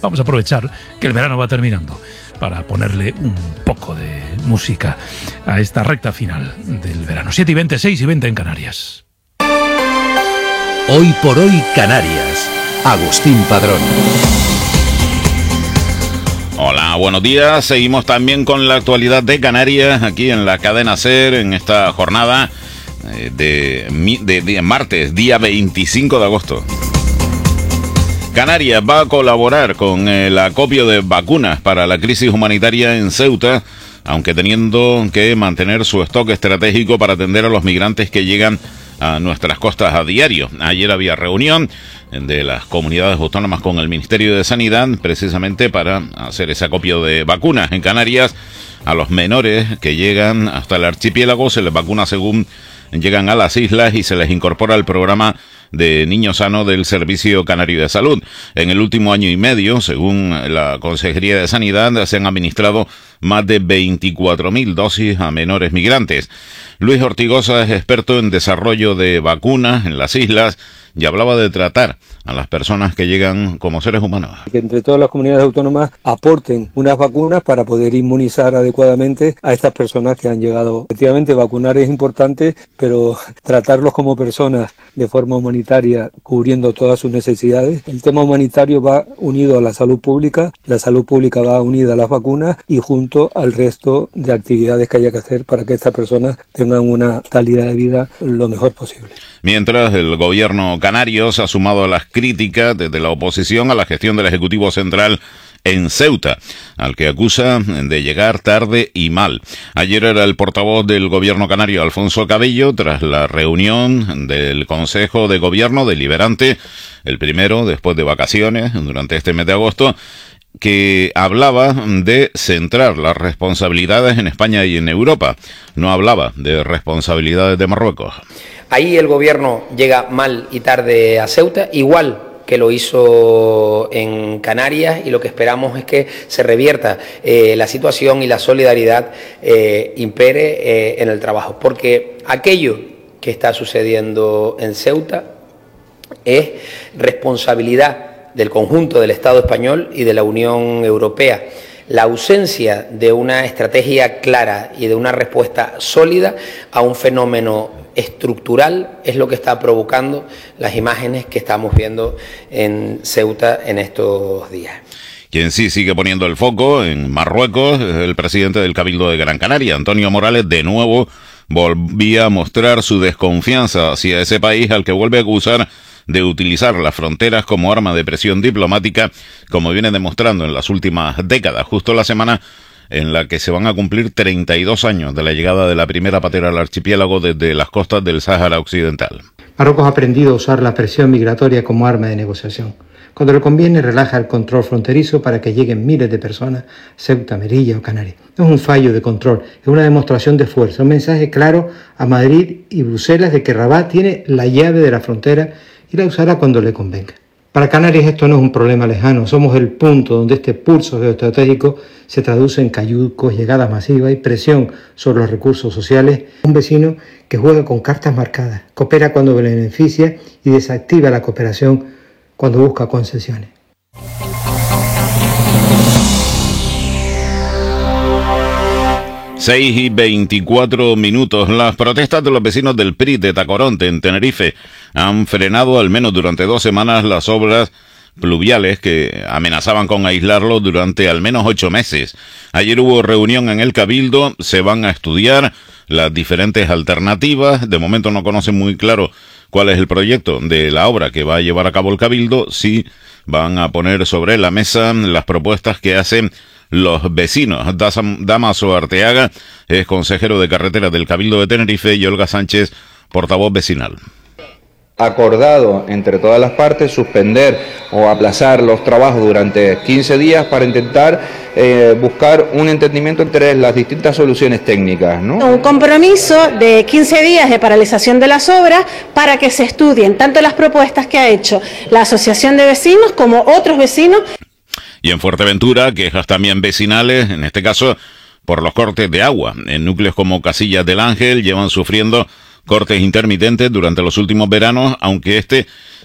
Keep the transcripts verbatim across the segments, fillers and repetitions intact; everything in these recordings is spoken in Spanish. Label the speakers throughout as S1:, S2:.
S1: vamos a aprovechar que el verano va terminando para ponerle un poco de música a esta recta final del verano. siete y veinte, seis y veinte en Canarias.
S2: Hoy por hoy Canarias. Agustín Padrón.
S3: Hola, buenos días. Seguimos también con la actualidad de Canarias aquí en la cadena SER en esta jornada de, de, de martes, día veinticinco de agosto. Canarias va a colaborar con el acopio de vacunas para la crisis humanitaria en Ceuta, aunque teniendo que mantener su stock estratégico para atender a los migrantes que llegan a nuestras costas a diario. Ayer había reunión de las comunidades autónomas con el Ministerio de Sanidad, precisamente para hacer ese acopio de vacunas en Canarias. A los menores que llegan hasta el archipiélago se les vacuna según llegan a las islas y se les incorpora al programa de Niño Sano del Servicio Canario de Salud. En el último año y medio, según la Consejería de Sanidad, se han administrado más de veinticuatro mil dosis a menores migrantes. Luis Ortigosa es experto en desarrollo de vacunas en las islas y hablaba de tratar a las personas que llegan como seres humanos.
S4: Que entre todas las comunidades autónomas aporten unas vacunas para poder inmunizar adecuadamente a estas personas que han llegado. Efectivamente, vacunar es importante, pero tratarlos como personas de forma humanitaria, cubriendo todas sus necesidades. El tema humanitario va unido a la salud pública, la salud pública va unida a las vacunas y junto al resto de actividades que haya que hacer para que estas personas tengan una calidad de vida lo mejor posible.
S3: Mientras, el gobierno canario se ha sumado a las críticas desde la oposición a la gestión del Ejecutivo Central en Ceuta, al que acusa de llegar tarde y mal. Ayer era el portavoz del gobierno canario, Alfonso Cabello, tras la reunión del Consejo de Gobierno deliberante, el primero después de vacaciones durante este mes de agosto, que hablaba de centrar las responsabilidades en España y en Europa. No hablaba de responsabilidades de Marruecos.
S5: Ahí el gobierno llega mal y tarde a Ceuta, igual que lo hizo en Canarias, y lo que esperamos es que se revierta eh, la situación y la solidaridad eh, impere eh, en el trabajo, porque aquello que está sucediendo en Ceuta es responsabilidad del conjunto del Estado español y de la Unión Europea. La ausencia de una estrategia clara y de una respuesta sólida a un fenómeno estructural es lo que está provocando las imágenes que estamos viendo en Ceuta en estos días.
S3: Quien sí sigue poniendo el foco en Marruecos es el presidente del Cabildo de Gran Canaria, Antonio Morales. De nuevo volvía a mostrar su desconfianza hacia ese país, al que vuelve a acusar de utilizar las fronteras como arma de presión diplomática, como viene demostrando en las últimas décadas, justo la semana en la que se van a cumplir treinta y dos años de la llegada de la primera patera al archipiélago desde las costas del Sáhara Occidental.
S6: Marruecos ha aprendido a usar la presión migratoria como arma de negociación. Cuando le conviene, relaja el control fronterizo para que lleguen miles de personas a Ceuta, Melilla o Canarias. No es un fallo de control, es una demostración de fuerza, un mensaje claro a Madrid y Bruselas de que Rabat tiene la llave de la frontera y la usará cuando le convenga. Para Canarias esto no es un problema lejano, somos el punto donde este pulso geoestratégico se traduce en cayucos, llegadas masivas y presión sobre los recursos sociales. Un vecino que juega con cartas marcadas, coopera cuando beneficia y desactiva la cooperación cuando busca concesiones.
S3: seis y veinticuatro minutos. Las protestas de los vecinos del Prit de Tacoronte, en Tenerife, han frenado al menos durante dos semanas las obras pluviales que amenazaban con aislarlo durante al menos ocho meses. Ayer hubo reunión en el Cabildo, se van a estudiar las diferentes alternativas. De momento no conocen muy claro cuál es el proyecto de la obra que va a llevar a cabo el Cabildo. Sí van a poner sobre la mesa las propuestas que hacen los vecinos. Damaso Arteaga es consejero de carreteras del Cabildo de Tenerife y Olga Sánchez, portavoz vecinal.
S7: Acordado entre todas las partes suspender o aplazar los trabajos durante quince días para intentar eh, buscar un entendimiento entre las distintas soluciones técnicas, ¿no?
S8: Un compromiso de quince días de paralización de las obras para que se estudien tanto las propuestas que ha hecho la Asociación de Vecinos como otros vecinos.
S3: Y en Fuerteventura, quejas también vecinales, en este caso por los cortes de agua. En núcleos como Casillas del Ángel llevan sufriendo cortes intermitentes durante los últimos veranos, aunque este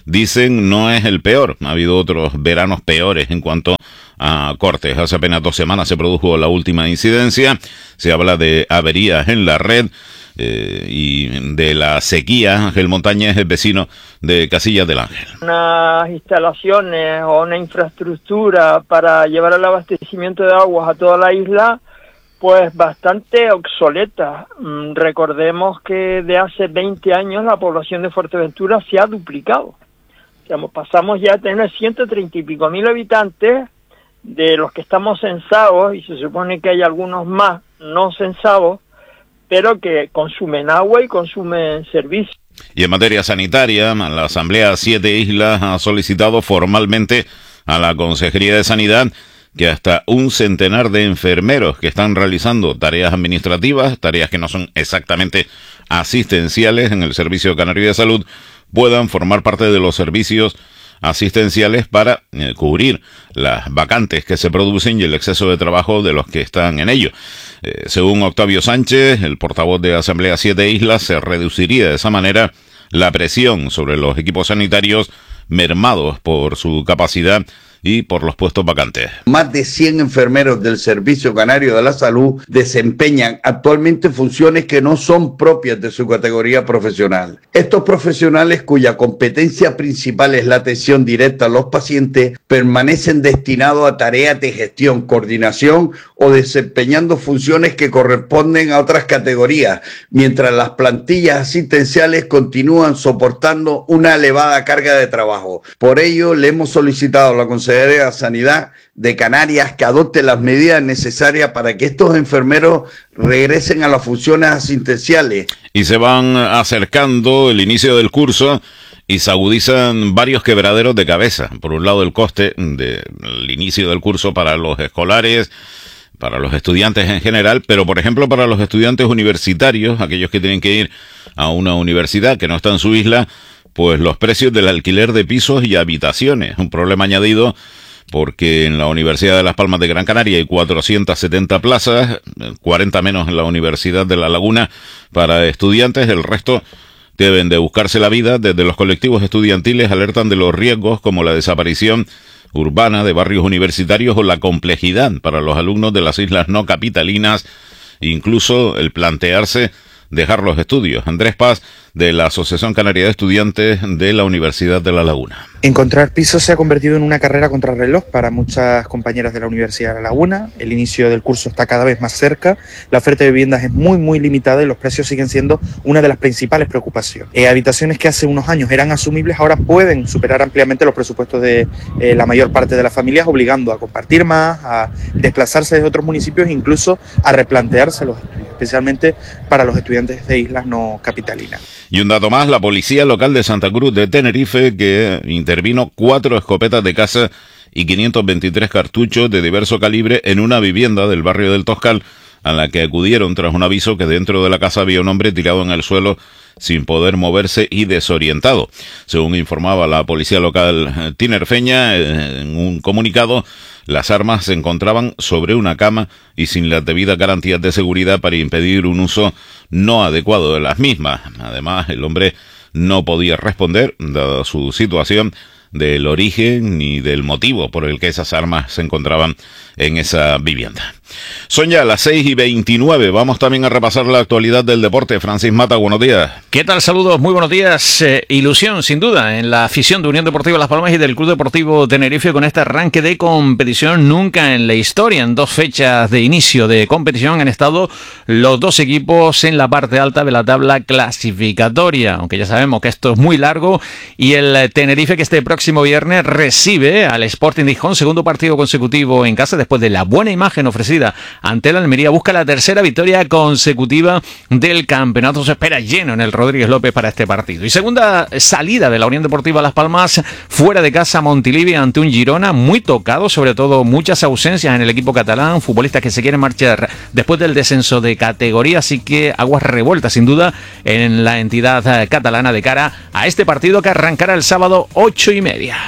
S3: dicen no es el peor. Ha habido otros veranos peores en cuanto a cortes. Hace apenas dos semanas se produjo la última incidencia. Se habla de averías en la red eh, y de la sequía. Ángel Montañez es vecino de Casillas del Ángel.
S9: Unas instalaciones o una infraestructura para llevar el abastecimiento de aguas a toda la isla, pues bastante obsoleta. Mm, recordemos que de hace veinte años la población de Fuerteventura se ha duplicado. Digamos, pasamos ya a tener ciento treinta y pico mil habitantes, de los que estamos censados, y se supone que hay algunos más no censados, pero que consumen agua y consumen servicios.
S3: Y en materia sanitaria, la Asamblea Siete Islas ha solicitado formalmente a la Consejería de Sanidad que hasta un centenar de enfermeros que están realizando tareas administrativas, tareas que no son exactamente asistenciales en el Servicio Canario de Salud, puedan formar parte de los servicios asistenciales para eh, cubrir las vacantes que se producen y el exceso de trabajo de los que están en ello. Eh, según Octavio Sánchez, el portavoz de Asamblea Siete Islas, se reduciría de esa manera la presión sobre los equipos sanitarios mermados por su capacidad y por los puestos vacantes.
S10: Más de cien enfermeros del Servicio Canario de la Salud desempeñan actualmente funciones que no son propias de su categoría profesional. Estos profesionales, cuya competencia principal es la atención directa a los pacientes, permanecen destinados a tareas de gestión, coordinación o desempeñando funciones que corresponden a otras categorías, mientras las plantillas asistenciales continúan soportando una elevada carga de trabajo. Por ello, le hemos solicitado a la Consejería de Sanidad de Canarias que adopte las medidas necesarias para que estos enfermeros regresen a las funciones asistenciales.
S3: Y se van acercando el inicio del curso y se agudizan varios quebraderos de cabeza. Por un lado, el coste del inicio del curso para los escolares, para los estudiantes en general, pero por ejemplo para los estudiantes universitarios, aquellos que tienen que ir a una universidad que no está en su isla, pues los precios del alquiler de pisos y habitaciones. Un problema añadido porque en la Universidad de Las Palmas de Gran Canaria hay cuatrocientas setenta plazas, cuarenta menos en la Universidad de La Laguna para estudiantes, el resto deben de buscarse la vida. Desde los colectivos estudiantiles alertan de los riesgos como la desaparición urbana de barrios universitarios o la complejidad para los alumnos de las islas no capitalinas, incluso el plantearse dejar los estudios. Andrés Paz, de la Asociación Canaria de Estudiantes de la Universidad de La Laguna.
S11: Encontrar pisos se ha convertido en una carrera contrarreloj para muchas compañeras de la Universidad de La Laguna. El inicio del curso está cada vez más cerca, la oferta de viviendas es muy muy limitada y los precios siguen siendo una de las principales preocupaciones. Eh, habitaciones que hace unos años eran asumibles ahora pueden superar ampliamente los presupuestos de eh, la mayor parte de las familias, obligando a compartir más, a desplazarse de otros municipios e incluso a replantearse los estudios, especialmente para los estudiantes de islas no capitalinas.
S3: Y un dato más, la policía local de Santa Cruz de Tenerife, que intervino cuatro escopetas de caza y quinientos veintitrés cartuchos de diverso calibre en una vivienda del barrio del Toscal, a la que acudieron tras un aviso que dentro de la casa había un hombre tirado en el suelo sin poder moverse y desorientado. Según informaba la policía local tinerfeña, en un comunicado, las armas se encontraban sobre una cama y sin las debidas garantías de seguridad para impedir un uso no adecuado de las mismas. Además, el hombre no podía responder, dada su situación, del origen ni del motivo por el que esas armas se encontraban en esa vivienda. Son ya las seis y veintinueve. Vamos también a repasar la actualidad del deporte. Francis Mata, buenos días.
S12: ¿Qué tal? Saludos, muy buenos días. Eh, ilusión, sin duda, en la afición de Unión Deportiva Las Palmas y del Club Deportivo Tenerife con este arranque de competición. Nunca en la historia, en dos fechas de inicio de competición, han estado los dos equipos en la parte alta de la tabla clasificatoria. Aunque ya sabemos que esto es muy largo y el Tenerife, que este próximo viernes recibe al Sporting de Gijón, segundo partido consecutivo en casa después de la buena imagen ofrecida ante la Almería, busca la tercera victoria consecutiva del campeonato. Se espera lleno en el Rodríguez López para este partido. Y segunda salida de la Unión Deportiva Las Palmas fuera de casa, Montilivi, ante un Girona muy tocado, sobre todo muchas ausencias en el equipo catalán, futbolistas que se quieren marchar después del descenso de categoría, así que aguas revueltas sin duda en la entidad catalana de cara a este partido que arrancará el sábado ocho y media.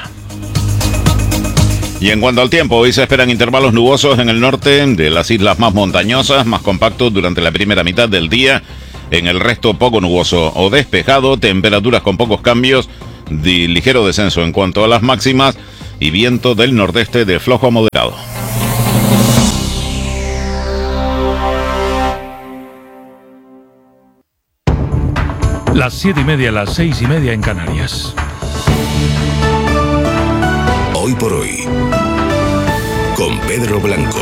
S3: Y en cuanto al tiempo, hoy se esperan intervalos nubosos en el norte de las islas más montañosas, más compactos durante la primera mitad del día. En el resto poco nuboso o despejado, temperaturas con pocos cambios de ligero descenso en cuanto a las máximas y viento del nordeste de flojo a moderado.
S1: Las siete y media, las seis y media en Canarias.
S2: Hoy por hoy, con Pedro Blanco.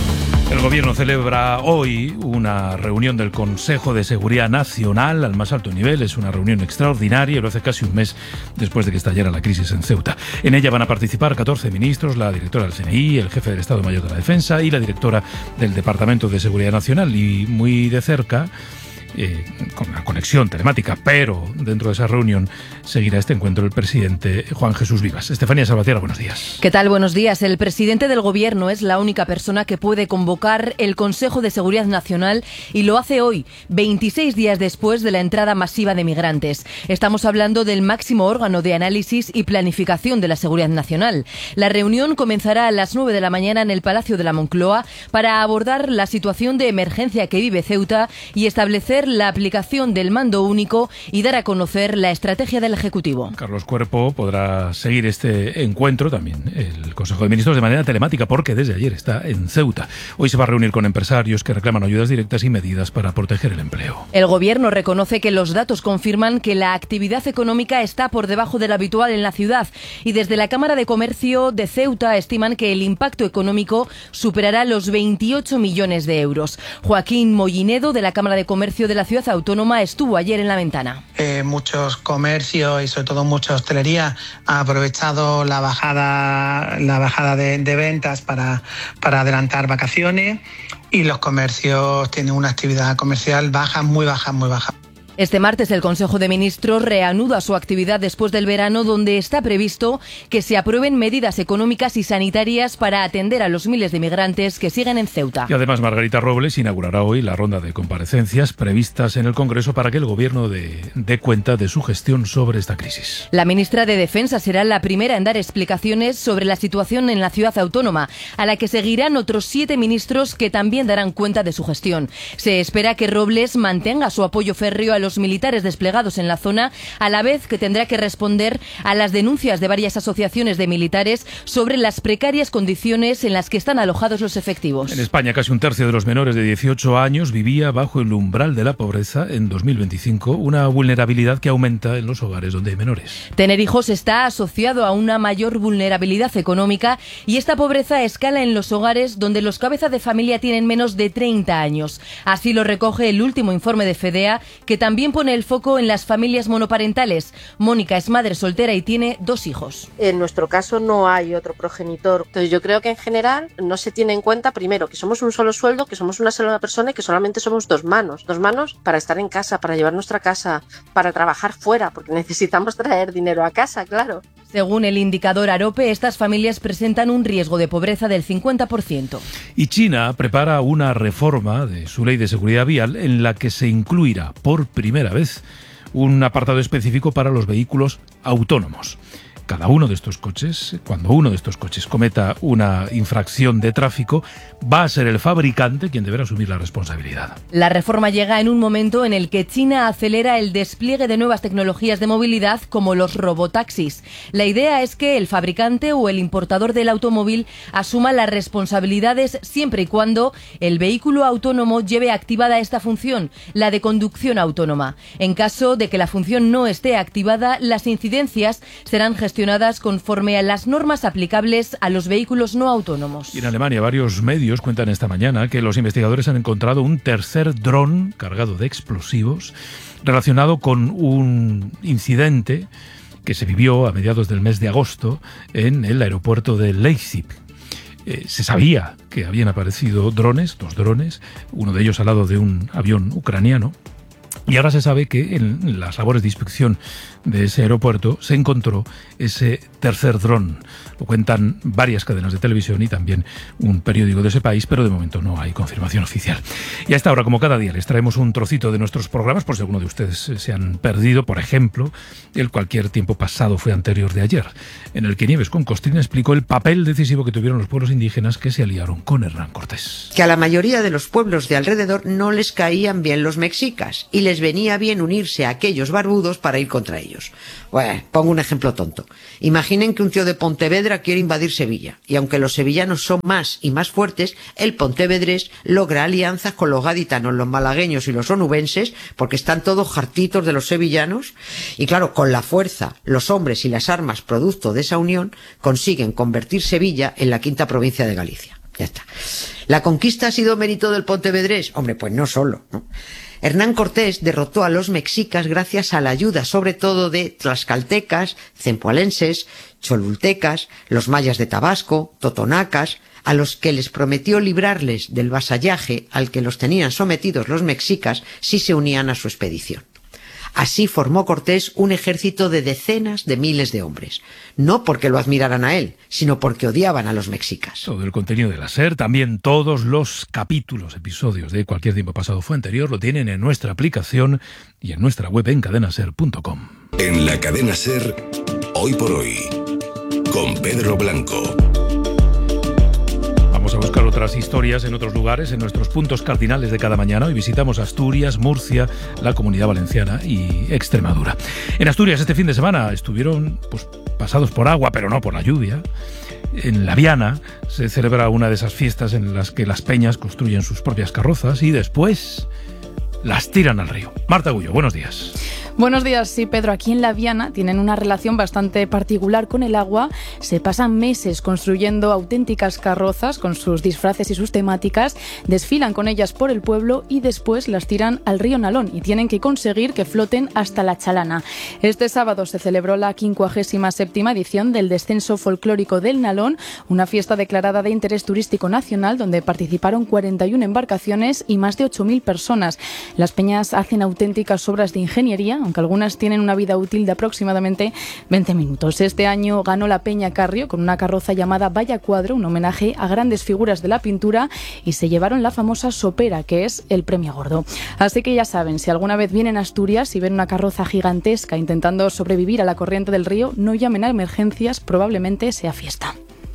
S1: El Gobierno celebra hoy una reunión del Consejo de Seguridad Nacional al más alto nivel. Es una reunión extraordinaria y lo hace casi un mes después de que estallara la crisis en Ceuta. En ella van a participar catorce ministros, la directora del C N I, el jefe del Estado Mayor de la Defensa y la directora del Departamento de Seguridad Nacional. Y muy de cerca, Eh, con una conexión telemática, pero dentro de esa reunión seguirá este encuentro el presidente Juan Jesús Vivas. Estefanía Salvatierra, buenos días.
S13: ¿Qué tal? Buenos días. El presidente del Gobierno es la única persona que puede convocar el Consejo de Seguridad Nacional y lo hace hoy, veintiséis días después de la entrada masiva de migrantes. Estamos hablando del máximo órgano de análisis y planificación de la seguridad nacional. La reunión comenzará a las nueve de la mañana en el Palacio de la Moncloa para abordar la situación de emergencia que vive Ceuta y establecer la aplicación del mando único y dar a conocer la estrategia del Ejecutivo.
S1: Carlos Cuerpo podrá seguir este encuentro, también el Consejo de Ministros, de manera telemática porque desde ayer está en Ceuta. Hoy se va a reunir con empresarios que reclaman ayudas directas y medidas para proteger el empleo.
S13: El Gobierno reconoce que los datos confirman que la actividad económica está por debajo de lo habitual en la ciudad y desde la Cámara de Comercio de Ceuta estiman que el impacto económico superará los veintiocho millones de euros. Joaquín Mollinedo, de la Cámara de Comercio de la Ciudad Autónoma, estuvo ayer en la ventana.
S14: Eh, muchos comercios y sobre todo mucha hostelería ha aprovechado la bajada, la bajada de, de ventas para, para adelantar vacaciones y los comercios tienen una actividad comercial baja, muy baja, muy baja.
S13: Este martes el Consejo de Ministros reanuda su actividad después del verano, donde está previsto que se aprueben medidas económicas y sanitarias para atender a los miles de migrantes que siguen en Ceuta.
S1: Y además Margarita Robles inaugurará hoy la ronda de comparecencias previstas en el Congreso para que el Gobierno dé, dé cuenta de su gestión sobre esta crisis.
S13: La ministra de Defensa será la primera en dar explicaciones sobre la situación en la ciudad autónoma, a la que seguirán otros siete ministros que también darán cuenta de su gestión. Se espera que Robles mantenga su apoyo férreo a los militares desplegados en la zona, a la vez que tendrá que responder a las denuncias de varias asociaciones de militares sobre las precarias condiciones en las que están alojados los efectivos.
S1: En España, casi un tercio de los menores de dieciocho años vivía bajo el umbral de la pobreza en dos mil veinticinco, una vulnerabilidad que aumenta en los hogares donde hay menores.
S13: Tener hijos está asociado a una mayor vulnerabilidad económica y esta pobreza escala en los hogares donde los cabezas de familia tienen menos de treinta años. Así lo recoge el último informe de FEDEA, que también También pone el foco en las familias monoparentales. Mónica es madre soltera y tiene dos hijos.
S15: En nuestro caso no hay otro progenitor. Entonces yo creo que en general no se tiene en cuenta, primero, que somos un solo sueldo, que somos una sola persona y que solamente somos dos manos. Dos manos para estar en casa, para llevar nuestra casa, para trabajar fuera, porque necesitamos traer dinero a casa, claro.
S13: Según el indicador AROPE, estas familias presentan un riesgo de pobreza del cincuenta por ciento.
S1: Y China prepara una reforma de su ley de seguridad vial en la que se incluirá por primera vez un apartado específico para los vehículos autónomos. Cada uno de estos coches, cuando uno de estos coches cometa una infracción de tráfico, va a ser el fabricante quien deberá asumir la responsabilidad.
S13: La reforma llega en un momento en el que China acelera el despliegue de nuevas tecnologías de movilidad como los robotaxis. La idea es que el fabricante o el importador del automóvil asuma las responsabilidades siempre y cuando el vehículo autónomo lleve activada esta función, la de conducción autónoma. En caso de que la función no esté activada, las incidencias serán gestionadas conforme a las normas aplicables a los vehículos no autónomos.
S1: Y en Alemania varios medios cuentan esta mañana que los investigadores han encontrado un tercer dron cargado de explosivos relacionado con un incidente que se vivió a mediados del mes de agosto en el aeropuerto de Leipzig. Eh, se sabía que habían aparecido drones, dos drones, uno de ellos al lado de un avión ucraniano. Y ahora se sabe que en las labores de inspección de ese aeropuerto se encontró ese tercer dron. Lo cuentan varias cadenas de televisión y también un periódico de ese país, pero de momento no hay confirmación oficial. Y a esta hora, como cada día, les traemos un trocito de nuestros programas, por si alguno de ustedes se han perdido. Por ejemplo, el Cualquier tiempo pasado fue anterior de ayer, en el que Nieves con Costrina explicó el papel decisivo que tuvieron los pueblos indígenas que se aliaron con Hernán Cortés.
S16: Que a la mayoría de los pueblos de alrededor no les caían bien los mexicas y les venía bien unirse a aquellos barbudos para ir contra ellos. Bueno, pongo un ejemplo tonto. Imaginen que un tío de Pontevedra quiere invadir Sevilla, y aunque los sevillanos son más y más fuertes, el pontevedrés logra alianzas con los gaditanos, los malagueños y los onubenses, porque están todos hartitos de los sevillanos, y claro, con la fuerza, los hombres y las armas producto de esa unión, consiguen convertir Sevilla en la quinta provincia de Galicia. Ya está. ¿La conquista ha sido mérito del pontevedrés? Hombre, pues no solo, ¿no? Hernán Cortés derrotó a los mexicas gracias a la ayuda sobre todo de tlaxcaltecas, cempoalenses, cholultecas, los mayas de Tabasco, totonacas, a los que les prometió librarles del vasallaje al que los tenían sometidos los mexicas si se unían a su expedición. Así formó Cortés un ejército de decenas de miles de hombres, no porque lo admiraran a él, sino porque odiaban a los mexicas.
S1: Todo el contenido de la SER, también todos los capítulos, episodios de Cualquier Tiempo Pasado Fue Anterior, lo tienen en nuestra aplicación y en nuestra web en cadena ser punto com.
S2: En la cadena SER, Hoy por Hoy, con Pedro Blanco.
S1: Vamos a buscar otras historias en otros lugares, en nuestros puntos cardinales de cada mañana. Hoy visitamos Asturias, Murcia, la Comunidad Valenciana y Extremadura. En Asturias este fin de semana estuvieron pues, pasados por agua, pero no por la lluvia. En La Viana se celebra una de esas fiestas en las que las peñas construyen sus propias carrozas y después las tiran al río. Marta Gullo, buenos días.
S17: Buenos días, sí, Pedro. Aquí en La Viana tienen una relación bastante particular con el agua. Se pasan meses construyendo auténticas carrozas con sus disfraces y sus temáticas, desfilan con ellas por el pueblo y después las tiran al río Nalón y tienen que conseguir que floten hasta la Chalana. Este sábado se celebró la quincuagésima séptima edición del Descenso Folclórico del Nalón, una fiesta declarada de interés turístico nacional donde participaron cuarenta y una embarcaciones y más de ocho mil personas. Las peñas hacen auténticas obras de ingeniería, aunque algunas tienen una vida útil de aproximadamente veinte minutos. Este año ganó la Peña Carrio con una carroza llamada Valla Cuadro, un homenaje a grandes figuras de la pintura, y se llevaron la famosa sopera, que es el premio gordo. Así que ya saben, si alguna vez vienen a Asturias y ven una carroza gigantesca intentando sobrevivir a la corriente del río, no llamen a emergencias, probablemente sea fiesta.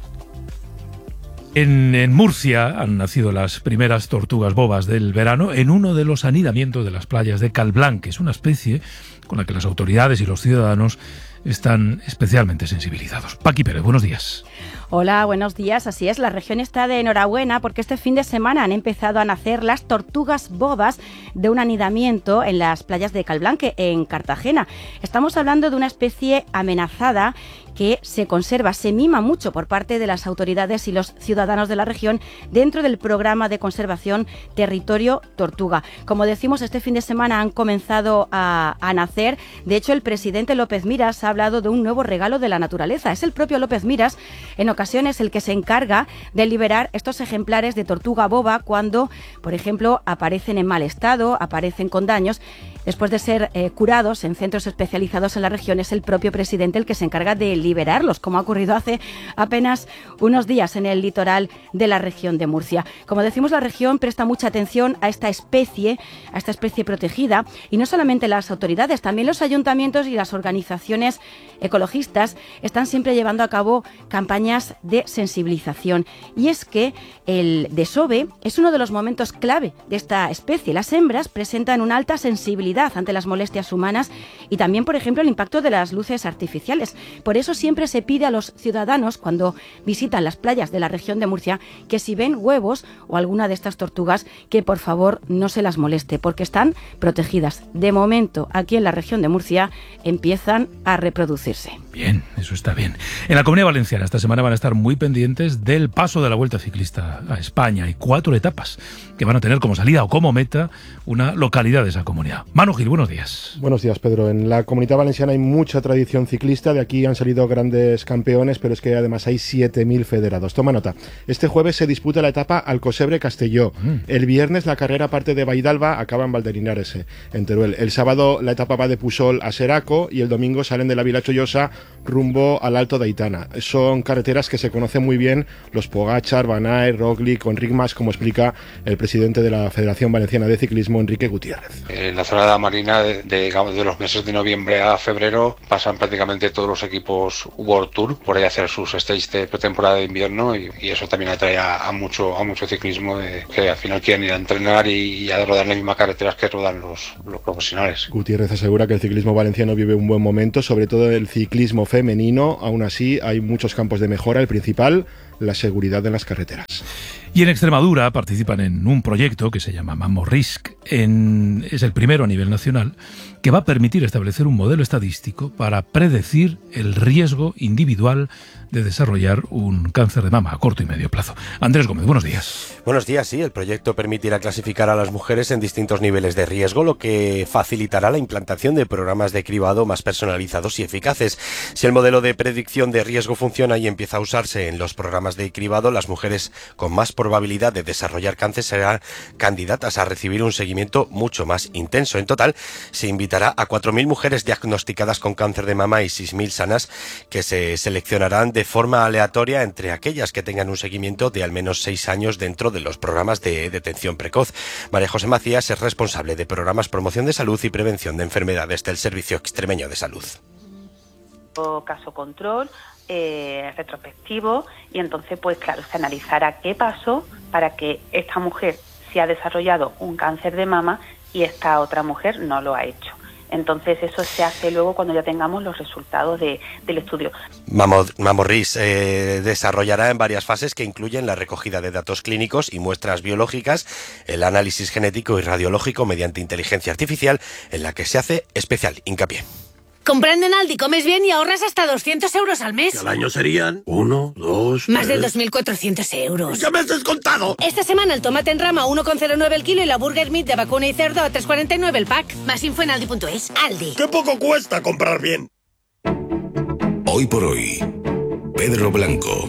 S1: En, en Murcia han nacido las primeras tortugas bobas del verano en uno de los anidamientos de las playas de Calblanc. Es una especie con la que las autoridades y los ciudadanos están especialmente sensibilizados. Paqui Pérez, buenos días.
S18: Hola, buenos días. Así es, la región está de enhorabuena porque este fin de semana han empezado a nacer las tortugas bobas de un anidamiento en las playas de Calblanc, en Cartagena. Estamos hablando de una especie amenazada que se conserva, se mima mucho por parte de las autoridades y los ciudadanos de la región dentro del programa de conservación Territorio Tortuga. Como decimos, este fin de semana han comenzado a, a nacer. De hecho, el presidente López Miras ha hablado de un nuevo regalo de la naturaleza. Es el propio López Miras, en ocasiones, el que se encarga de liberar estos ejemplares de tortuga boba cuando, por ejemplo, aparecen en mal estado, aparecen con daños. Después de ser eh, curados en centros especializados en la región, es el propio presidente el que se encarga de liberarlos, como ha ocurrido hace apenas unos días en el litoral de la región de Murcia. Como decimos, la región presta mucha atención a esta especie, a esta especie protegida, y no solamente las autoridades, también los ayuntamientos y las organizaciones ecologistas están siempre llevando a cabo campañas de sensibilización. Y es que el desove es uno de los momentos clave de esta especie. Las hembras presentan una alta sensibilidad ante las molestias humanas y también, por ejemplo, el impacto de las luces artificiales. Por eso siempre se pide a los ciudadanos, cuando visitan las playas de la región de Murcia, que si ven huevos o alguna de estas tortugas, que por favor no se las moleste, porque están protegidas. De momento, aquí en la región de Murcia empiezan a reproducirse.
S1: Bien, eso está bien. En la Comunidad Valenciana esta semana van a estar muy pendientes del paso de la Vuelta Ciclista a España. Hay cuatro etapas que van a tener como salida o como meta una localidad de esa comunidad. Manu Gil, buenos días.
S19: Buenos días, Pedro. En la Comunidad Valenciana hay mucha tradición ciclista. De aquí han salido grandes campeones, pero es que además hay siete mil federados. Toma nota. Este jueves se disputa la etapa Alcosebre-Castelló. Mm. El viernes la carrera parte de Baidalba, acaba en Valderinares, en Teruel. El sábado la etapa va de Pusol a Seraco y el domingo salen de la Vila Chollosa rumbo al Alto de Aitana. Son carreteras que se conocen muy bien los Pogachar, Van Aert, Roglic, Enric Mas, como explica el presidente de la Federación Valenciana de Ciclismo, Enrique Gutiérrez.
S20: En la zona de la Marina, de, de, digamos, de los meses de noviembre a febrero, pasan prácticamente todos los equipos los World Tour, por ahí hacer sus stages de pretemporada de invierno y, y eso también atrae a, a mucho a mucho ciclismo de, que al final quieren ir a entrenar y, y a rodar las mismas carreteras que rodan los, los profesionales.
S19: Gutiérrez asegura que el ciclismo valenciano vive un buen momento, sobre todo el ciclismo femenino. Aún así hay muchos campos de mejora, el principal, la seguridad en las carreteras.
S1: Y en Extremadura participan en un proyecto que se llama Mamorrisk, en, es el primero a nivel nacional, que va a permitir establecer un modelo estadístico para predecir el riesgo individual de desarrollar un cáncer de mama a corto y medio plazo. Andrés Gómez, buenos días.
S21: Buenos días, sí. El proyecto permitirá clasificar a las mujeres en distintos niveles de riesgo, lo que facilitará la implantación de programas de cribado más personalizados y eficaces. Si el modelo de predicción de riesgo funciona y empieza a usarse en los programas de cribado, las mujeres con más probabilidad de desarrollar cáncer serán candidatas a recibir un seguimiento mucho más intenso. En total, se invitará a cuatro mil mujeres diagnosticadas con cáncer de mama y seis mil sanas, que se seleccionarán de forma aleatoria entre aquellas que tengan un seguimiento de al menos seis años dentro de los programas de detención precoz. María José Macías es responsable de programas promoción de salud y prevención de enfermedades del Servicio Extremeño de Salud.
S22: Caso control, eh, retrospectivo, y entonces pues claro, se analizará qué pasó para que esta mujer se ha desarrollado un cáncer de mama y esta otra mujer no lo ha hecho. Entonces eso se hace luego cuando ya tengamos los resultados de, del estudio.
S21: Mamorrisk eh, desarrollará en varias fases que incluyen la recogida de datos clínicos y muestras biológicas, el análisis genético y radiológico mediante inteligencia artificial, en la que se hace especial hincapié.
S23: Comprando en Aldi comes bien y ahorras hasta doscientos euros al mes.
S24: Y al año serían uno, dos,
S23: Más
S24: tres...
S23: de dos mil cuatrocientos euros.
S24: ¡Ya me has descontado!
S23: Esta semana el tomate en rama a uno coma cero nueve el kilo y la burger meat de vacuna y cerdo a tres coma cuarenta y nueve el pack. Más info en aldi punto es. Aldi.
S24: ¡Qué poco cuesta comprar bien!
S2: Hoy por hoy, Pedro Blanco.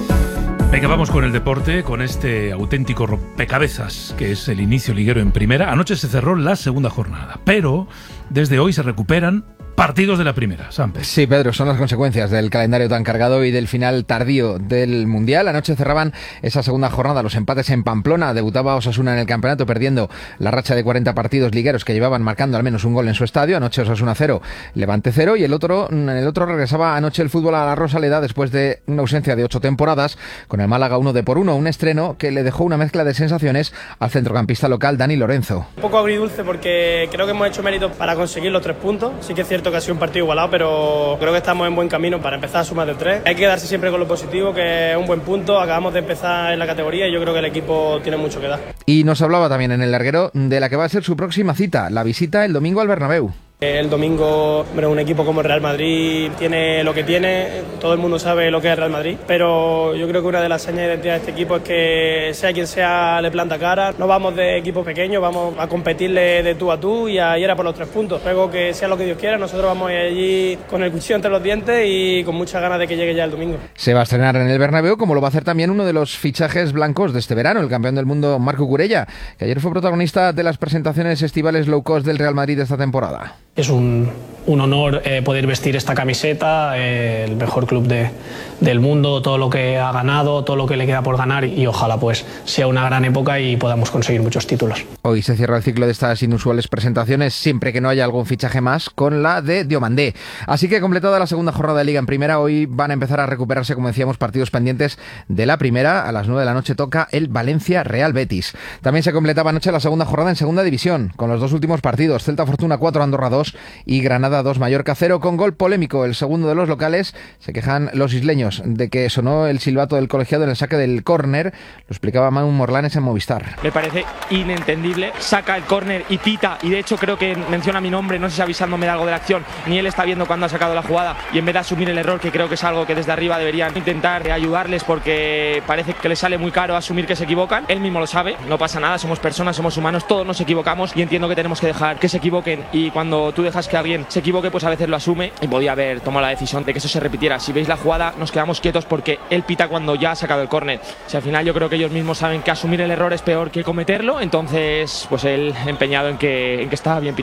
S1: Venga, vamos con el deporte, con este auténtico rompecabezas que es el inicio liguero en primera. Anoche se cerró la segunda jornada, pero desde hoy se recuperan partidos de la primera, Samper.
S25: Sí, Pedro, son las consecuencias del calendario tan cargado y del final tardío del Mundial. Anoche cerraban esa segunda jornada los empates en Pamplona. Debutaba Osasuna en el campeonato perdiendo la racha de cuarenta partidos ligueros que llevaban marcando al menos un gol en su estadio. Anoche Osasuna cero, Levante cero, y el otro, en el otro regresaba anoche el fútbol a la Rosaleda después de una ausencia de ocho temporadas, con el Málaga uno de por uno, un estreno que le dejó una mezcla de sensaciones al centrocampista local Dani Lorenzo.
S26: Un poco agridulce porque creo que hemos hecho méritos para conseguir los tres puntos. Sí que es cierto que ha sido un partido igualado, pero creo que estamos en buen camino para empezar a sumar de tres. Hay que quedarse siempre con lo positivo, que es un buen punto. Acabamos de empezar en la categoría y yo creo que el equipo tiene mucho que dar.
S25: Y nos hablaba también en el larguero de la que va a ser su próxima cita, la visita el domingo al Bernabéu.
S26: El domingo, hombre, un equipo como el Real Madrid tiene lo que tiene, todo el mundo sabe lo que es el Real Madrid, pero yo creo que una de las señas de identidad de este equipo es que sea quien sea le planta cara. No vamos de equipos pequeños, vamos a competirle de tú a tú y a ir a por los tres puntos. Luego que sea lo que Dios quiera, nosotros vamos allí con el cuchillo entre los dientes y con muchas ganas de que llegue ya el domingo.
S25: Se va a estrenar en el Bernabéu, como lo va a hacer también uno de los fichajes blancos de este verano, el campeón del mundo Marco Curella, que ayer fue protagonista de las presentaciones estivales low cost del Real Madrid de esta temporada.
S27: Es un, un honor eh, poder vestir esta camiseta, eh, el mejor club de, del mundo, todo lo que ha ganado, todo lo que le queda por ganar y, y ojalá pues sea una gran época y podamos conseguir muchos títulos.
S25: Hoy se cierra el ciclo de estas inusuales presentaciones, siempre que no haya algún fichaje más, con la de Diomandé. Así que completada la segunda jornada de Liga en Primera, hoy van a empezar a recuperarse, como decíamos, partidos pendientes de la Primera. A las nueve de la noche toca el Valencia Real Betis. También se completaba anoche la segunda jornada en Segunda División, con los dos últimos partidos, Celta Fortuna cuatro, Andorra dos y Granada dos, Mallorca cero, con gol polémico, el segundo de los locales. Se quejan los isleños de que sonó el silbato del colegiado en el saque del córner. Lo explicaba Manu Morlanes en Movistar.
S28: Me parece inentendible, saca el córner y pita, y de hecho creo que menciona mi nombre, no sé si avisándome de algo de la acción, ni él está viendo cuando ha sacado la jugada, y en vez de asumir el error, que creo que es algo que desde arriba deberían intentar ayudarles, porque parece que les sale muy caro asumir que se equivocan. Él mismo lo sabe, no pasa nada, somos personas, somos humanos, todos nos equivocamos y entiendo que tenemos que dejar que se equivoquen, y cuando tú dejas que alguien se equivoque, pues a veces lo asume, y podía haber tomado la decisión de que eso se repitiera. Si veis la jugada, nos quedamos quietos porque él pita cuando ya ha sacado el córner. Si al final yo creo que ellos mismos saben que asumir el error es peor que cometerlo, entonces pues él empeñado en que, en que estaba bien pitado.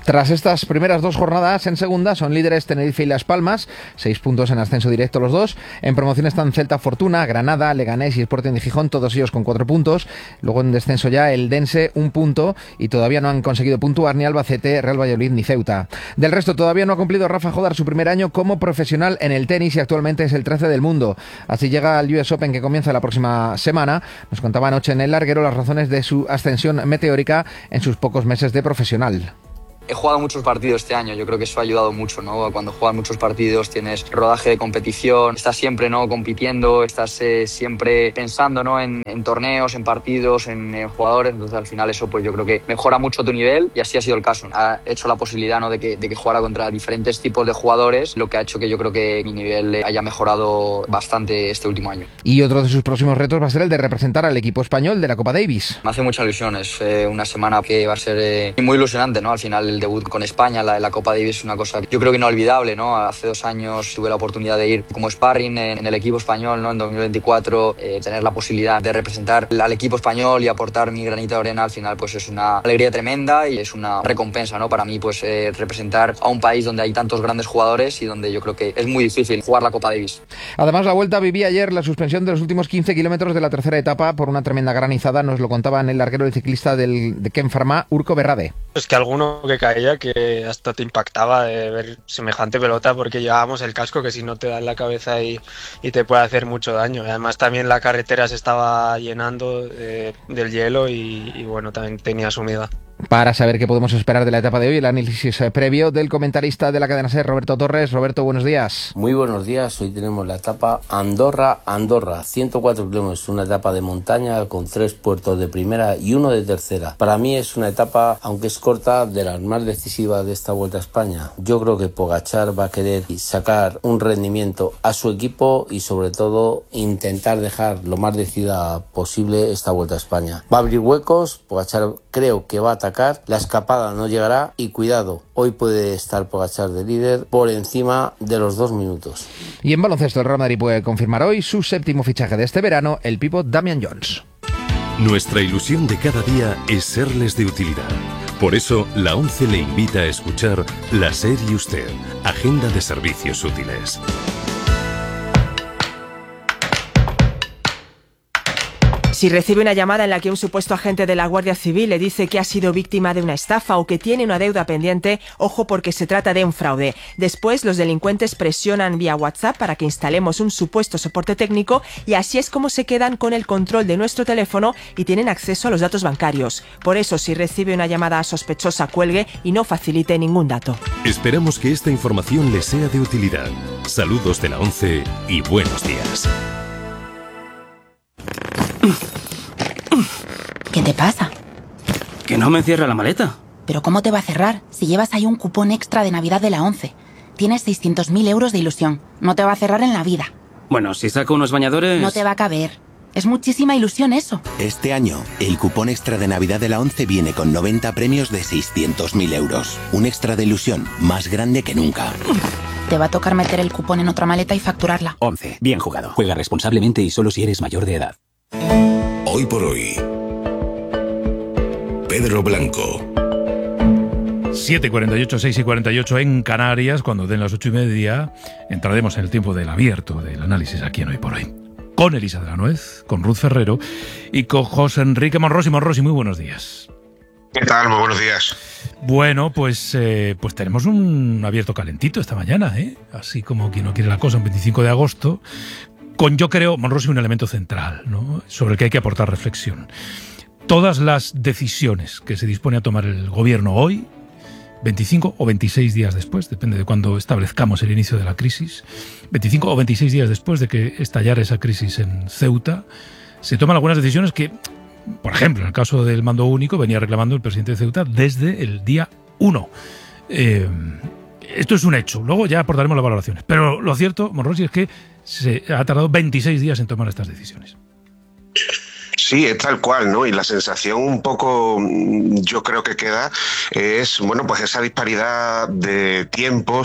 S25: Tras estas primeras dos jornadas en segunda, son líderes Tenerife y Las Palmas, seis puntos en ascenso directo los dos. En promoción están Celta, Fortuna, Granada, Leganés y Sporting de Gijón, todos ellos con cuatro puntos. Luego en descenso ya el Dense, un punto, y todavía no han conseguido puntuar ni Albacete, Real Valladolid ni Ceuta. Del resto, todavía no ha cumplido Rafa Jodar su primer año como profesional en el tenis y actualmente es el trece del mundo. Así llega al U S Open que comienza la próxima semana. Nos contaba anoche en el larguero las razones de su ascensión meteórica en sus pocos meses de profesional.
S4: He jugado muchos partidos este año, yo creo que eso ha ayudado mucho, ¿no? Cuando juegas muchos partidos tienes rodaje de competición, estás siempre, ¿no?, compitiendo, estás eh, siempre pensando, ¿no?, en, en torneos, en partidos, en, en jugadores, entonces al final eso pues yo creo que mejora mucho tu nivel y así ha sido el caso. Ha hecho la posibilidad, ¿no?, de que, de que jugara contra diferentes tipos de jugadores, lo que ha hecho que yo creo que mi nivel haya mejorado bastante este último año.
S25: Y otro de sus próximos retos va a ser el de representar al equipo español de la Copa Davis.
S4: Me hace mucha ilusión, es eh, una semana que va a ser eh, muy ilusionante, ¿no? Al final el debut con España, la, la Copa Davis es una cosa yo creo que inolvidable, ¿no? Hace dos años tuve la oportunidad de ir como sparring en, en el equipo español, ¿no? En dos mil veinticuatro, eh, tener la posibilidad de representar al equipo español y aportar mi granito de arena, al final pues es una alegría tremenda y es una recompensa, ¿no? Para mí pues eh, representar a un país donde hay tantos grandes jugadores y donde yo creo que es muy difícil jugar la Copa Davis.
S25: Además, la Vuelta vivía ayer la suspensión de los últimos quince kilómetros de la tercera etapa por una tremenda granizada, nos lo contaba en el larguero el ciclista del, de Ken Pharma, Urko Berrade.
S5: Es que alguno que caía que hasta te impactaba de ver semejante pelota porque llevábamos el casco que si no te da en la cabeza y, y te puede hacer mucho daño. Y además también la carretera se estaba llenando de, del hielo y, y bueno, también tenía su humedad.
S25: Para saber qué podemos esperar de la etapa de hoy, el análisis previo del comentarista de la cadena SER, Roberto Torres. Roberto, buenos días.
S6: Muy buenos días. Hoy tenemos la etapa Andorra-Andorra, ciento cuatro kilómetros, una etapa de montaña con tres puertos de primera y uno de tercera. Para mí es una etapa, aunque es corta, de las más decisivas de esta Vuelta a España. Yo creo que Pogačar va a querer sacar un rendimiento a su equipo y sobre todo intentar dejar lo más decidida posible esta Vuelta a España. Va a abrir huecos, Pogačar creo que va a atacar, la escapada no llegará y cuidado, hoy puede estar Pogačar de líder por encima de los dos minutos.
S25: Y en baloncesto el Real Madrid puede confirmar hoy su séptimo fichaje de este verano, el pívot Damian Jones.
S7: Nuestra ilusión de cada día es serles de utilidad. Por eso, la ONCE le invita a escuchar La SER y Usted, Agenda de Servicios Útiles.
S8: Si recibe una llamada en la que un supuesto agente de la Guardia Civil le dice que ha sido víctima de una estafa o que tiene una deuda pendiente, ojo porque se trata de un fraude. Después, los delincuentes presionan vía WhatsApp para que instalemos un supuesto soporte técnico y así es como se quedan con el control de nuestro teléfono y tienen acceso a los datos bancarios. Por eso, si recibe una llamada sospechosa, cuelgue y no facilite ningún dato.
S7: Esperamos que esta información le sea de utilidad. Saludos de la ONCE y buenos días.
S9: ¿Qué te pasa?
S10: Que no me cierra la maleta.
S9: ¿Pero cómo te va a cerrar si llevas ahí un cupón extra de Navidad de la ONCE? Tienes seiscientos mil euros de ilusión. No te va a cerrar en la vida.
S10: Bueno, si saco unos bañadores...
S9: No te va a caber. Es muchísima ilusión eso.
S11: Este año, el cupón extra de Navidad de la ONCE viene con noventa premios de seiscientos mil euros. Un extra de ilusión más grande que nunca.
S9: Te va a tocar meter el cupón en otra maleta y facturarla.
S10: ONCE. Bien jugado. Juega responsablemente y solo si eres mayor de edad.
S2: Hoy por hoy, Pedro Blanco.
S1: siete y cuarenta y ocho, seis y cuarenta y ocho en Canarias. Cuando den las ocho y media, entraremos en el tiempo del abierto, del análisis aquí en Hoy por Hoy. Con Elisa de la Nuez, con Ruth Ferrero y con José Enrique Monrosi. Monrosi, muy buenos días.
S29: ¿Qué tal? Muy buenos días.
S1: Bueno, pues, eh, pues tenemos un abierto calentito esta mañana, ¿eh? Así como quien no quiere la cosa, un veinticinco de agosto. Con, yo creo, Monrosi, un elemento central, ¿no?, sobre el que hay que aportar reflexión. Todas las decisiones que se dispone a tomar el gobierno hoy, veinticinco o veintiséis días después, depende de cuándo establezcamos el inicio de la crisis, veinticinco o veintiséis días después de que estallara esa crisis en Ceuta, se toman algunas decisiones que, por ejemplo, en el caso del mando único, venía reclamando el presidente de Ceuta desde el día uno. Eh, esto es un hecho, luego ya aportaremos las valoraciones. Pero lo cierto, Monrosi, es que se ha tardado veintiséis días en tomar estas decisiones.
S29: Sí, es tal cual, ¿no? Y la sensación un poco, yo creo que queda, es, bueno, pues esa disparidad de tiempos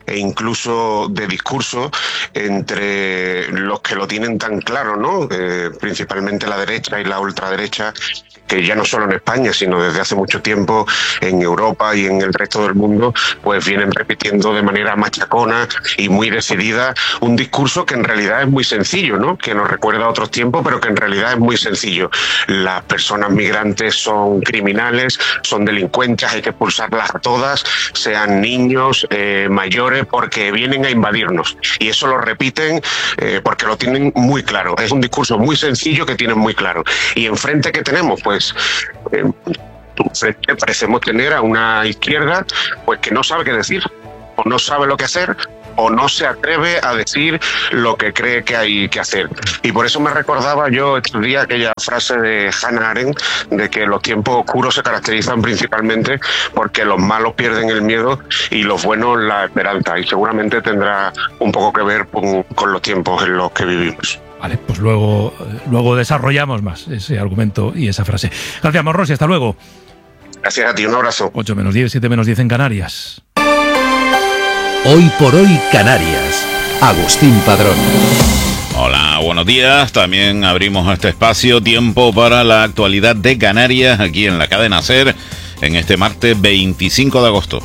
S29: e incluso de discurso entre los que lo tienen tan claro, ¿no? Eh, principalmente la derecha y la ultraderecha, que ya no solo en España, sino desde hace mucho tiempo en Europa y en el resto del mundo, pues vienen repitiendo de manera machacona y muy decidida un discurso que en realidad es muy sencillo, ¿no? Que nos recuerda a otros tiempos, pero que en realidad es muy sencillo. Las personas migrantes son criminales, son delincuentes, hay que expulsarlas a todas, sean niños, eh, mayores, porque vienen a invadirnos. Y eso lo repiten eh, porque lo tienen muy claro. Es un discurso muy sencillo que tienen muy claro. Y enfrente, ¿qué tenemos? Pues eh, enfrente parecemos tener a una izquierda pues que no sabe qué decir, o no sabe lo que hacer, o no se atreve a decir lo que cree que hay que hacer. Y por eso me recordaba yo estos días aquella frase de Hannah Arendt, de que los tiempos oscuros se caracterizan principalmente porque los malos pierden el miedo y los buenos la esperanza, y seguramente tendrá un poco que ver con, con los tiempos en los que vivimos.
S1: Vale, pues luego, luego desarrollamos más ese argumento y esa frase. Gracias, Monrosi, hasta luego.
S29: Gracias a ti, un abrazo.
S1: ocho menos diez, siete menos diez en Canarias.
S7: Hoy por hoy Canarias. Agustín Padrón.
S3: Hola, buenos días. También abrimos este espacio, tiempo para la actualidad de Canarias, aquí en la cadena SER, en este martes veinticinco de agosto.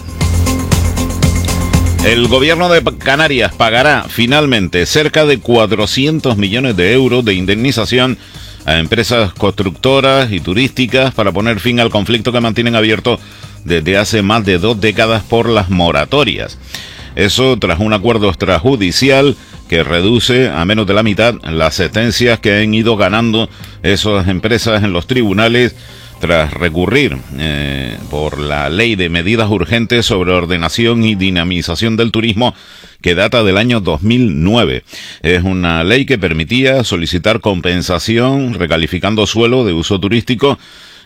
S3: El gobierno de Canarias pagará finalmente cerca de cuatrocientos millones de euros de indemnización a empresas constructoras y turísticas para poner fin al conflicto que mantienen abierto desde hace más de dos décadas por las moratorias. Eso tras un acuerdo extrajudicial que reduce a menos de la mitad las sentencias que han ido ganando esas empresas en los tribunales tras recurrir eh, por la Ley de Medidas Urgentes sobre Ordenación y Dinamización del Turismo, que data del año dos mil nueve. Es una ley que permitía solicitar compensación recalificando suelo de uso turístico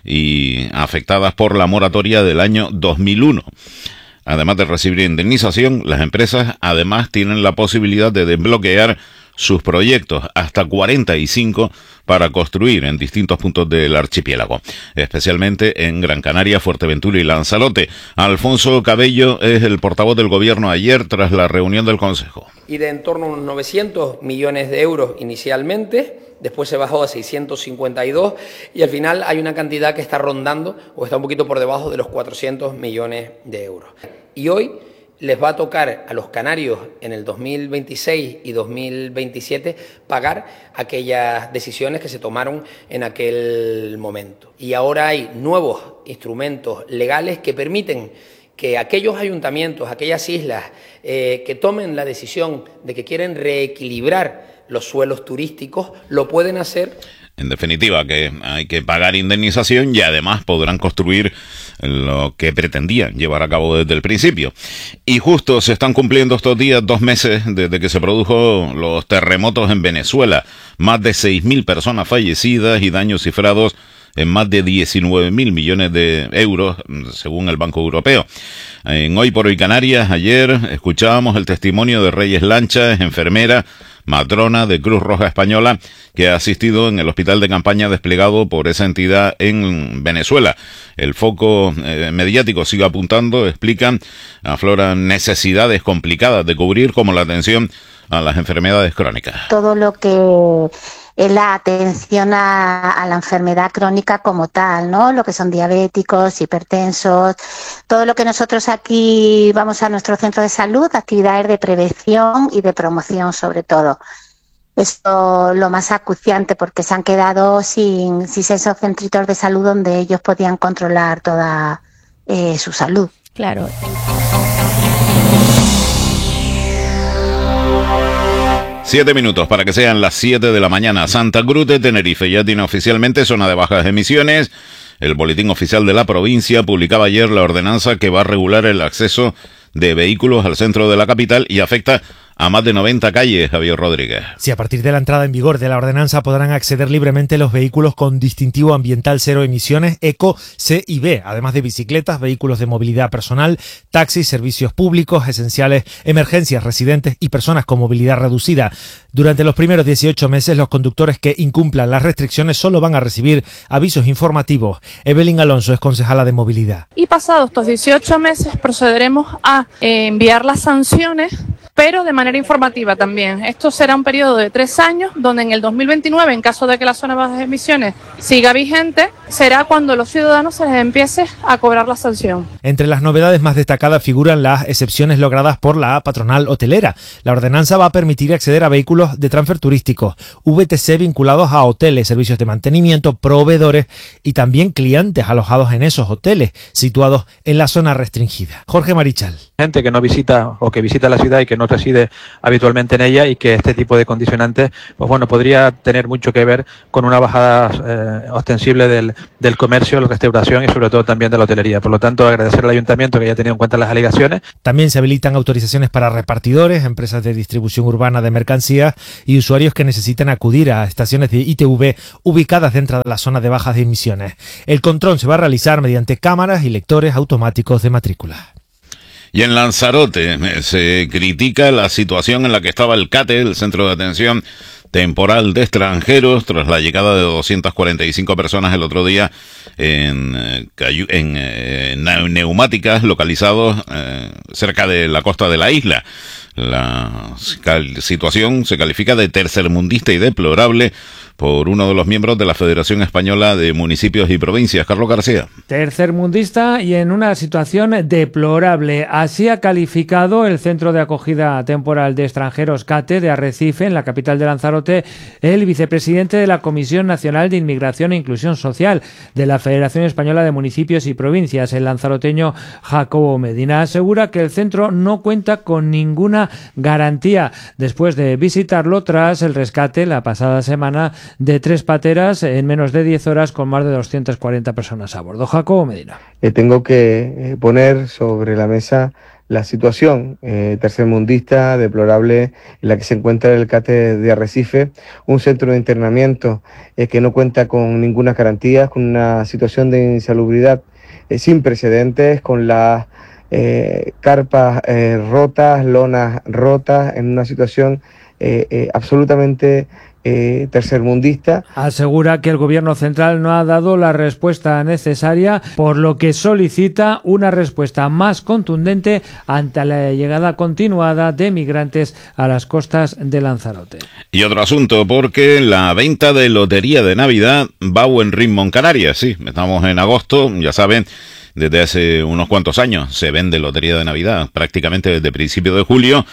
S3: y afectadas por la moratoria del año dos mil uno. Además de recibir indemnización, las empresas además tienen la posibilidad de desbloquear sus proyectos, hasta cuarenta y cinco, para construir en distintos puntos del archipiélago, especialmente en Gran Canaria, Fuerteventura y Lanzarote. Alfonso Cabello es el portavoz del gobierno ayer tras la reunión del Consejo.
S12: Y de en torno a unos novecientos millones de euros inicialmente, después se bajó a seiscientos cincuenta y dos y al final hay una cantidad que está rondando o está un poquito por debajo de los cuatrocientos millones de euros. Y hoy les va a tocar a los canarios en el dos mil veintiséis y dos mil veintisiete pagar aquellas decisiones que se tomaron en aquel momento. Y ahora hay nuevos instrumentos legales que permiten que aquellos ayuntamientos, aquellas islas eh, que tomen la decisión de que quieren reequilibrar los suelos turísticos, lo pueden hacer.
S3: En definitiva, que hay que pagar indemnización y además podrán construir lo que pretendían llevar a cabo desde el principio. Y justo se están cumpliendo estos días dos meses desde que se produjo los terremotos en Venezuela. Más de seis mil personas fallecidas y daños cifrados en más de diecinueve mil millones de euros, según el Banco Europeo. En Hoy por Hoy Canarias, ayer escuchábamos el testimonio de Reyes Lancha, enfermera, matrona de Cruz Roja Española, que ha asistido en el hospital de campaña desplegado por esa entidad en Venezuela. El foco eh, mediático sigue apuntando, explican, afloran necesidades complicadas de cubrir, como la atención a las enfermedades crónicas.
S13: Todo lo que es la atención a, a la enfermedad crónica como tal, ¿no? Lo que son diabéticos, hipertensos, todo lo que nosotros aquí vamos a nuestro centro de salud, actividades de prevención y de promoción sobre todo. Esto lo más acuciante porque se han quedado sin, sin esos centritos de salud donde ellos podían controlar toda eh, su salud.
S14: Claro.
S3: Siete minutos para que sean las siete de la mañana. Santa Cruz de Tenerife ya tiene oficialmente zona de bajas emisiones. El boletín oficial de la provincia publicaba ayer la ordenanza que va a regular el acceso de vehículos al centro de la capital y afecta a más de noventa calles, Javier Rodríguez.
S14: Si a partir de la entrada en vigor de la ordenanza podrán acceder libremente los vehículos con distintivo ambiental cero emisiones, Eco, C y B, además de bicicletas, vehículos de movilidad personal, taxis, servicios públicos, esenciales, emergencias, residentes y personas con movilidad reducida. Durante los primeros dieciocho meses, los conductores que incumplan las restricciones solo van a recibir avisos informativos. Evelyn Alonso es concejala de movilidad.
S15: Y pasados estos dieciocho meses procederemos a eh, enviar las sanciones, pero de manera informativa también. Esto será un periodo de tres años, donde en el dos mil veintinueve, en caso de que la zona de bajas emisiones siga vigente, será cuando los ciudadanos se les empiece a cobrar la sanción.
S14: Entre las novedades más destacadas figuran las excepciones logradas por la patronal hotelera. La ordenanza va a permitir acceder a vehículos de transfer turísticos, V T C vinculados a hoteles, servicios de mantenimiento, proveedores y también clientes alojados en esos hoteles situados en la zona restringida. Jorge Marichal.
S16: Gente que no visita o que visita la ciudad y que no reside habitualmente en ella, y que este tipo de condicionantes, pues bueno, podría tener mucho que ver con una bajada eh, ostensible del, del comercio, la restauración y sobre todo también de la hotelería. Por lo tanto, agradecer al ayuntamiento que haya tenido en cuenta las alegaciones.
S14: También se habilitan autorizaciones para repartidores, empresas de distribución urbana de mercancías y usuarios que necesitan acudir a estaciones de I T V ubicadas dentro de la zona de bajas de emisiones. El control se va a realizar mediante cámaras y lectores automáticos de matrícula.
S3: Y en Lanzarote se critica la situación en la que estaba el CATE, el Centro de Atención Temporal de Extranjeros, tras la llegada de doscientas cuarenta y cinco personas el otro día en, en, en neumáticas localizados eh, cerca de la costa de la isla. La situación se califica de tercermundista y deplorable por uno de los miembros de la Federación Española de Municipios y Provincias, Carlos García.
S17: Tercermundista y en una situación deplorable. Así ha calificado el Centro de Acogida Temporal de Extranjeros CATE de Arrecife, en la capital de Lanzarote, el vicepresidente de la Comisión Nacional de Inmigración e Inclusión Social de la Federación Española de Municipios y Provincias, el lanzaroteño Jacobo Medina. Asegura que el centro no cuenta con ninguna garantía después de visitarlo tras el rescate la pasada semana de tres pateras en menos de diez horas con más de doscientas cuarenta personas a bordo. Jacobo Medina.
S18: Eh, tengo que eh, poner sobre la mesa la situación eh, tercermundista, deplorable, en la que se encuentra el CATE de Arrecife, un centro de internamiento eh, que no cuenta con ninguna garantía, con una situación de insalubridad eh, sin precedentes, con las eh, carpas eh, rotas, lonas rotas, en una situación eh, eh, absolutamente Eh, tercermundista.
S17: Asegura que el gobierno central no ha dado la respuesta necesaria, por lo que solicita una respuesta más contundente ante la llegada continuada de migrantes a las costas de Lanzarote.
S3: Y otro asunto, porque la venta de lotería de Navidad va a buen ritmo en Canarias. Sí, estamos en agosto, ya saben, desde hace unos cuantos años se vende lotería de Navidad, prácticamente desde principios de julio.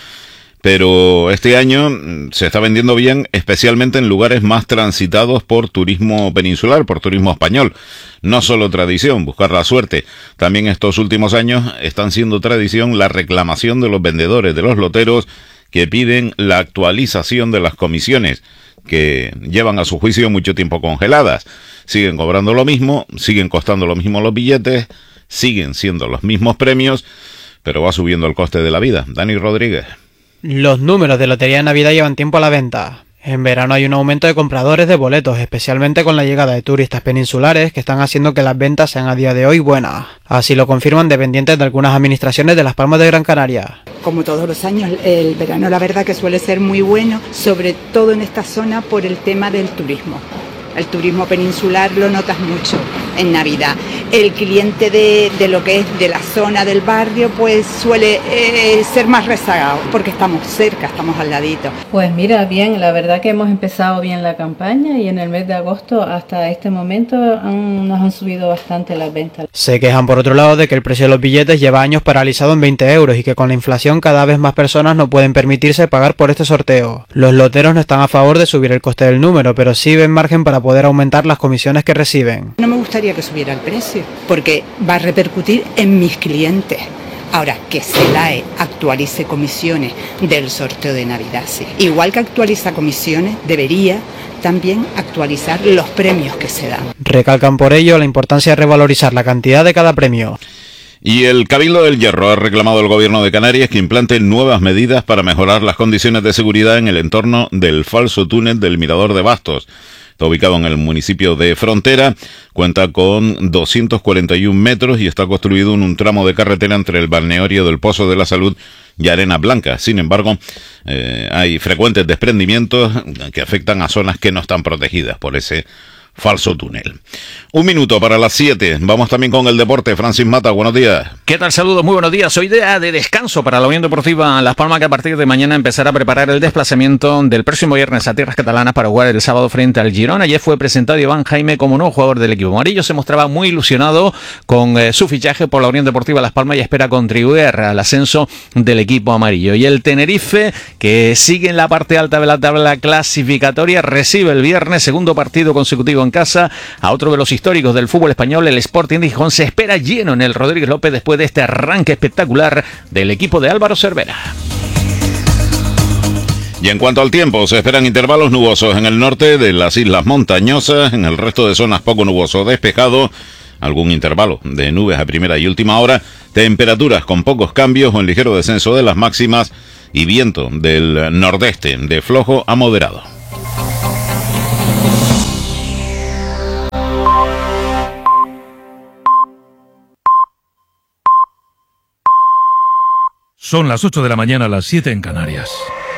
S3: Pero este año se está vendiendo bien, especialmente en lugares más transitados por turismo peninsular, por turismo español. No solo tradición, buscar la suerte. También estos últimos años están siendo tradición la reclamación de los vendedores, de los loteros, que piden la actualización de las comisiones, que llevan a su juicio mucho tiempo congeladas. Siguen cobrando lo mismo, siguen costando lo mismo los billetes, siguen siendo los mismos premios, pero va subiendo el coste de la vida. Dani Rodríguez.
S19: Los números de Lotería de Navidad llevan tiempo a la venta. En verano hay un aumento de compradores de boletos, especialmente con la llegada de turistas peninsulares que están haciendo que las ventas sean a día de hoy buenas. Así lo confirman dependientes de algunas administraciones de Las Palmas de Gran Canaria.
S20: Como todos los años, el verano la verdad que suele ser muy bueno, sobre todo en esta zona por el tema del turismo. El turismo peninsular lo notas mucho en Navidad. El cliente de, de lo que es de la zona del barrio pues suele eh, ser más rezagado porque estamos cerca, estamos al ladito.
S21: Pues mira, bien, la verdad que hemos empezado bien la campaña y en el mes de agosto hasta este momento han, nos han subido bastante las ventas.
S19: Se quejan por otro lado de que el precio de los billetes lleva años paralizado en veinte euros y que con la inflación cada vez más personas no pueden permitirse pagar por este sorteo. Los loteros no están a favor de subir el coste del número, pero sí ven margen para poder aumentar las comisiones que reciben.
S20: No me gustaría que subiera el precio, porque va a repercutir en mis clientes. Ahora, que CELAE actualice comisiones del sorteo de Navidad, sí. Igual que actualiza comisiones, debería también actualizar los premios que se dan.
S19: Recalcan por ello la importancia de revalorizar la cantidad de cada premio.
S3: Y el Cabildo del Hierro ha reclamado al gobierno de Canarias que implante nuevas medidas para mejorar las condiciones de seguridad en el entorno del falso túnel del Mirador de Bastos. Está ubicado en el municipio de Frontera, cuenta con doscientos cuarenta y un metros y está construido en un tramo de carretera entre el balneario del Pozo de la Salud y Arena Blanca. Sin embargo, eh, hay frecuentes desprendimientos que afectan a zonas que no están protegidas por ese falso túnel. Un minuto para las siete. Vamos también con el deporte. Francis Mata, buenos días.
S4: ¿Qué tal? Saludos, muy buenos días. Hoy día de descanso para la Unión Deportiva Las Palmas, que a partir de mañana empezará a preparar el desplazamiento del próximo viernes a tierras catalanas para jugar el sábado frente al Girona. Ayer fue presentado Iván Jaime como nuevo jugador del equipo amarillo. Se mostraba muy ilusionado con eh, su fichaje por la Unión Deportiva Las Palmas y espera contribuir al ascenso del equipo amarillo. Y el Tenerife, que sigue en la parte alta de la tabla clasificatoria, recibe el viernes, segundo partido consecutivo en casa, a otro de los históricos del fútbol español, el Sporting de Gijón. Se espera lleno en el Rodríguez López después de este arranque espectacular del equipo de Álvaro Cervera.
S3: Y en cuanto al tiempo, se esperan intervalos nubosos en el norte de las islas montañosas, en el resto de zonas poco nuboso despejado, algún intervalo de nubes a primera y última hora, temperaturas con pocos cambios o en ligero descenso de las máximas y viento del nordeste de flojo a moderado.
S1: Son las ocho de la mañana, las siete en Canarias.